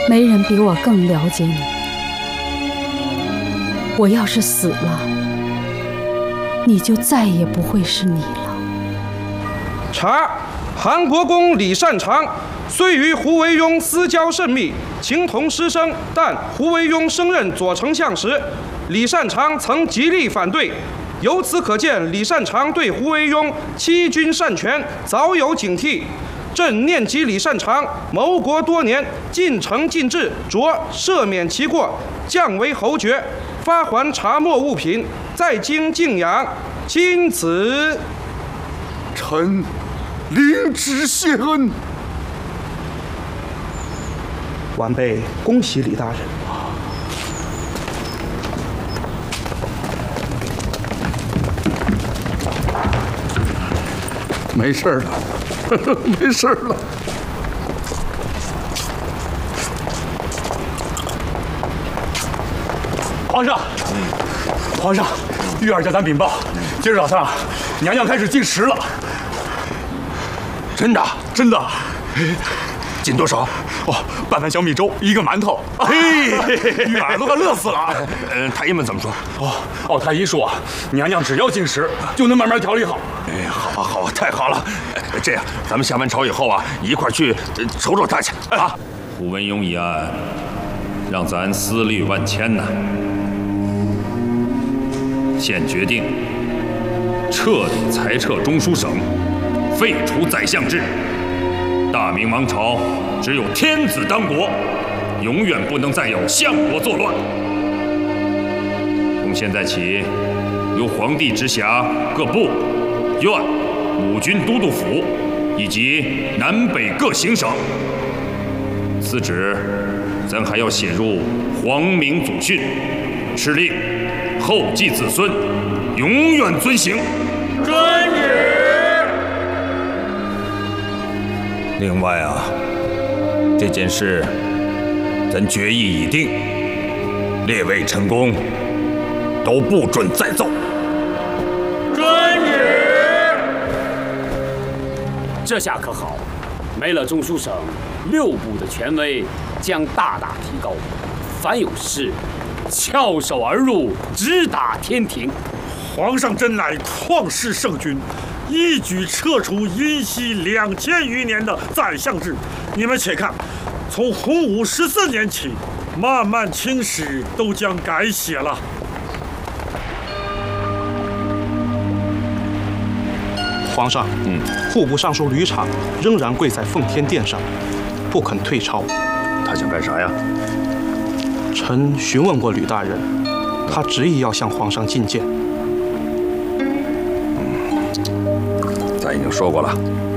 没人比我更了解你。我要是死了，你就再也不会是你了。 查韩国公李善长，虽与胡惟庸私交甚密，情同师生，但胡惟庸升任左丞相时，李善长曾极力反对。由此可见，李善长对胡惟庸欺君擅权早有警惕。朕念及李善长谋国多年，尽诚尽智，着赦免其过，降为侯爵，发还茶墨物品，在京静养，钦此。 臣领旨谢恩。 晚辈恭喜李大人。 没事了，没事了。 皇上，皇上，玉儿向咱禀报，今儿早上娘娘开始进食了。 真的？ 真的。 进多少？ 哦，半碗小米粥，一个馒头。嘿，玉儿都快乐死了。 太医们怎么说？ 太医说，娘娘只要进食，就能慢慢调理好。 好啊，好啊，太好了。这样，咱们下完朝以后啊，一块儿去瞅瞅他去啊。 胡惟庸一案，让咱思虑万千呐。现决定彻底裁撤中书省，废除宰相制。大明王朝只有天子当国，永远不能再有相国作乱。从现在起，由皇帝直辖各部、院、五军都督府以及南北各行省。此旨，咱还要写入皇明祖训，敕令后继子孙永远遵行。 遵旨。 另外啊，这件事咱决议已定，列位臣工都不准再奏。 遵旨。 这下可好，没了中书省6部的权威将大大提高，凡有事，翘首而入，直达天庭。 皇上真乃旷世圣君，一举撤除殷熙2000余年的宰相制。你们且看，从洪武14年起，漫漫青史都将改写了。 皇上，户部尚书吕敞仍然跪在奉天殿上，不肯退朝。 他想干啥呀？ 臣询问过吕大人，他执意要向皇上觐见。 咱已经说过了，